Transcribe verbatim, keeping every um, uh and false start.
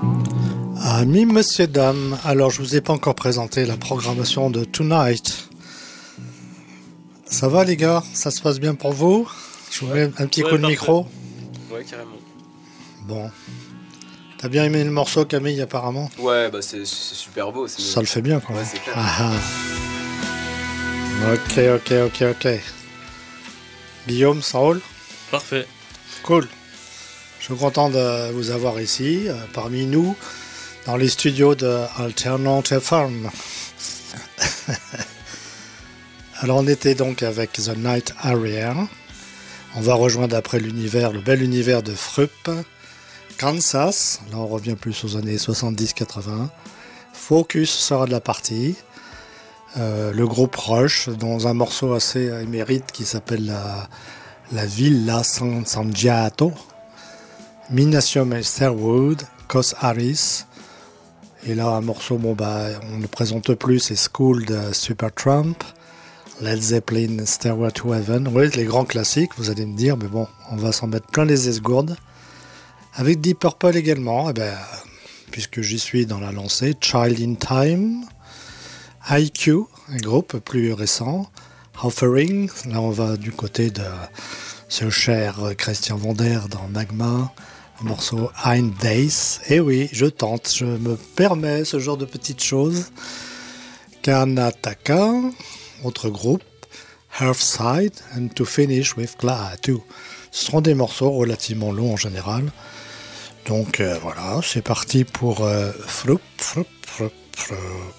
Amis, messieurs, dames, alors je vous ai pas encore présenté la programmation de Tonight. Ça va les gars? Ça se passe bien pour vous? Je vous mets un petit Ouais, coup de parfait. micro. Ouais, carrément. Bon. T'as bien aimé le morceau, Camille, apparemment? Ouais, bah c'est c'est super beau. C'est... Ça le fait bien, quoi. Ouais, c'est clair. Ah ah. Ok, ok, ok, ok. Guillaume, ça roule? Parfait. Cool. Je suis content de vous avoir ici, euh, parmi nous, dans les studios de Alternative Farm. Alors on était donc avec The Night Area. On va rejoindre après l'univers, le bel univers de Frupp, Kansas. Là on revient plus aux années soixante-dix quatre-vingts. Focus sera de la partie. Euh, le groupe Rush, dans un morceau assez émérite qui s'appelle la, la Villa San Sangiato. Mination Mesterwood, Cos Harris. Et là, un morceau, bon, bah, on ne présente plus, c'est School de Supertramp, Led Zeppelin, Stairway to Heaven. Oui, les grands classiques, vous allez me dire, mais bon, on va s'en mettre plein les esgourdes. Avec Deep Purple également, et ben, puisque j'y suis dans la lancée, Child in Time, I Q, un groupe plus récent, Offering, là on va du côté de ce cher Christian Vander dans Magma, le morceau Hind Days. Et oui, je tente, je me permets ce genre de petites choses. Karnataka, autre groupe, Earthside, and To Finish with Glad Too. Ce seront des morceaux relativement longs en général. Donc euh, voilà, c'est parti pour euh, Frupp, Frupp, Frupp, Frupp.